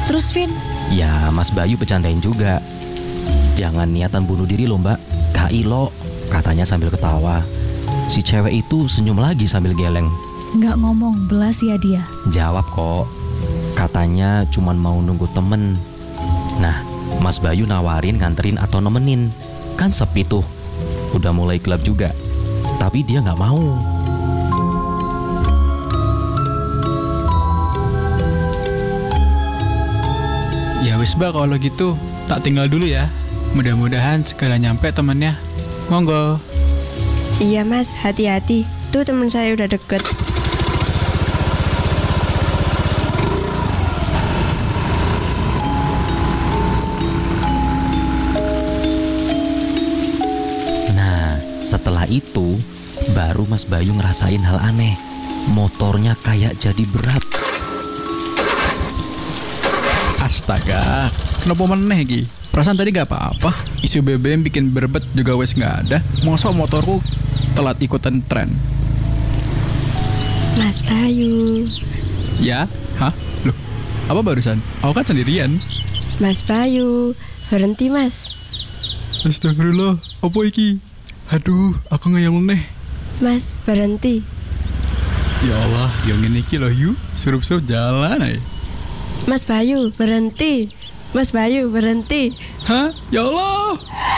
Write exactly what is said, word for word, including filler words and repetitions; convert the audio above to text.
Terus Vin? Ya Mas Bayu bercandain juga. Jangan niatan bunuh diri loh mbak, K I lo, katanya sambil ketawa. Si cewek itu senyum lagi sambil geleng. Nggak ngomong belas ya dia? Jawab kok, katanya cuman mau nunggu temen. Nah Mas Bayu nawarin nganterin atau nemenin. Kan sepi tuh, udah mulai gelap juga. Tapi dia nggak mau. Ya wis Mbak, kalau gitu tak tinggal dulu ya. Mudah-mudahan segera nyampe temennya. Monggo. Iya mas, hati-hati. Tuh teman saya udah deket. Nah, setelah itu baru Mas Bayu ngerasain hal aneh. Motornya kayak jadi berat. Astaga, kenapa meneh Ki? Perasaan tadi gak apa-apa. Isu B B M bikin berbet juga wes gak ada. Masa motorku telat ikutan tren. Mas Bayu. Ya? Hah? Loh, apa barusan? Aku kan sendirian. Mas Bayu, berhenti mas. Astagfirullah, apa iki? Aduh, aku ngayal meneh. Mas, berhenti. Ya Allah, yang ini iki loh yuk. Surup-surup jalan aja. Mas Bayu, berhenti. Mas Bayu, berhenti. Hah? Ya Allah.